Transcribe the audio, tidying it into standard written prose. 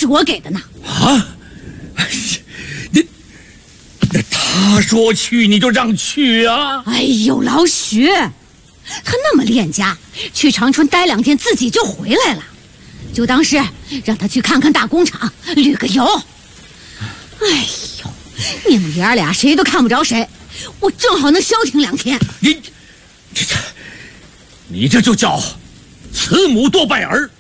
是我给的呢。 啊！那他说去你就让去啊？ 哎呦，老许，他那么恋家，去长春待2天自己就回来了，就当是让他去看看大工厂，旅个游。哎呦，你们爷儿俩谁都看不着谁，我正好能消停2天。 你这就叫慈母多败儿，